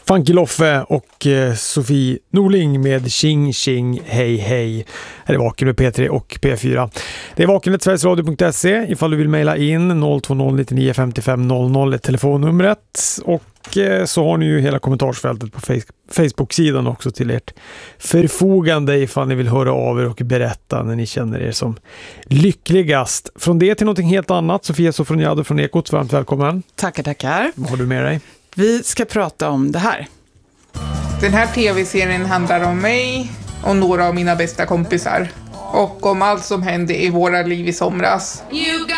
Funky Loffe och Sofie Norling med Tjing Tjing Hej Hej. Här är Vaken med P3 och P4. Det är vaken@sverigesradio.se ifall du vill mejla in 020 99 55 00 är telefonnumret, och så har ni ju hela kommentarsfältet på Facebook-sidan också till ert förfogande ifall ni vill höra av er och berätta när ni känner er som lyckligast. Från det till någonting helt annat, Sofia Sofroniado från Ekot, varmt välkommen. Tackar. Vad har du med dig? Vi ska prata om det här. Den här tv-serien handlar om mig och några av mina bästa kompisar. Och om allt som hände i våra liv i somras. You got